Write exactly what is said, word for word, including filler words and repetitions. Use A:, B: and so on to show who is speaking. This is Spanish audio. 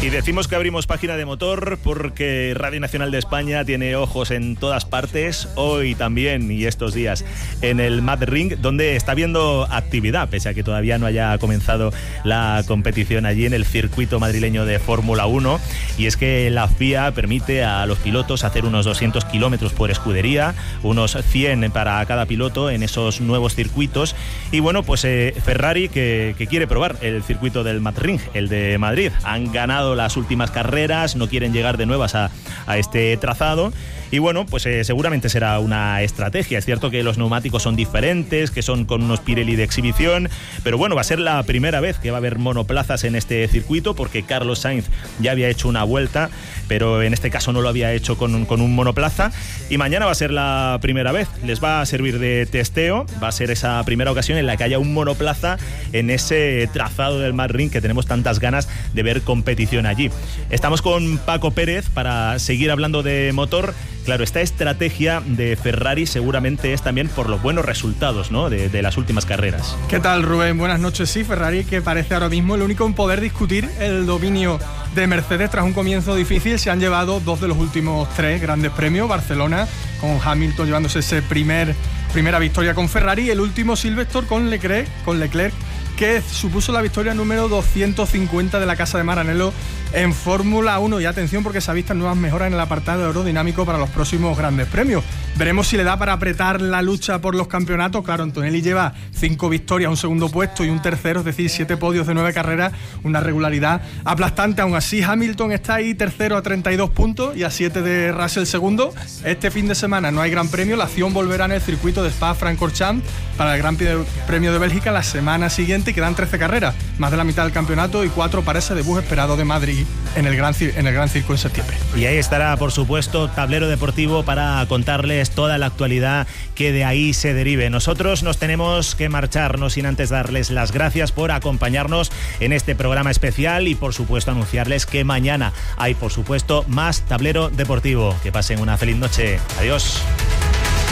A: Y decimos que abrimos página de motor porque Radio Nacional de España tiene ojos en todas partes, hoy también y estos días en el Mad Ring, donde está habiendo actividad, pese a que todavía no haya comenzado la competición allí en el circuito madrileño de Fórmula uno. Y es que la F I A permite a los pilotos hacer unos doscientos kilómetros por escudería, unos cien para cada piloto en esos nuevos circuitos. Y bueno, pues eh, Ferrari que, que quiere probar el circuito del Mad Ring, el de Madrid. Han ganado las últimas carreras, no quieren llegar de nuevas a, a este trazado. Y bueno, pues eh, seguramente será una estrategia. Es cierto que los neumáticos son diferentes, que son con unos Pirelli de exhibición, pero bueno, va a ser la primera vez que va a haber monoplazas en este circuito, porque Carlos Sainz ya había hecho una vuelta, pero en este caso no lo había hecho con un, con un monoplaza. Y mañana va a ser la primera vez. Les va a servir de testeo, va a ser esa primera ocasión en la que haya un monoplaza en ese trazado del Mad Ring que tenemos tantas ganas de ver competición allí. Estamos con Paco Pérez para seguir hablando de motor. Claro, esta estrategia de Ferrari seguramente es también por los buenos resultados, ¿no?, de, de las últimas carreras.
B: ¿Qué tal, Rubén? Buenas noches. Sí, Ferrari, que parece ahora mismo el único en poder discutir el dominio de Mercedes tras un comienzo difícil. Se han llevado dos de los últimos tres grandes premios. Barcelona, con Hamilton llevándose ese primer, primera victoria con Ferrari, y el último Silverstone con Leclerc, con Leclerc, que supuso la victoria número doscientos cincuenta de la Casa de Maranello en Fórmula uno. Y atención, porque se avistan nuevas mejoras en el apartado aerodinámico para los próximos grandes premios. Veremos si le da para apretar la lucha por los campeonatos. Claro, Antonelli lleva cinco victorias, un segundo puesto y un tercero, es decir, siete podios de nueve carreras, una regularidad aplastante. Aún así, Hamilton está ahí tercero a treinta y dos puntos y a siete de Russell segundo. Este fin de semana no hay gran premio, la acción volverá en el circuito de Spa-Francorchamps para el Gran Premio de Bélgica la semana siguiente, y quedan trece carreras, más de la mitad del campeonato, y cuatro para ese debut esperado de Madrid en el Gran, en el Gran Circo en septiembre.
A: Y ahí estará, por supuesto, Tablero Deportivo para contarles toda la actualidad que de ahí se derive. Nosotros nos tenemos que marchar, no sin antes darles las gracias por acompañarnos en este programa especial y, por supuesto, anunciarles que mañana hay, por supuesto, más Tablero Deportivo. Que pasen una feliz noche. Adiós.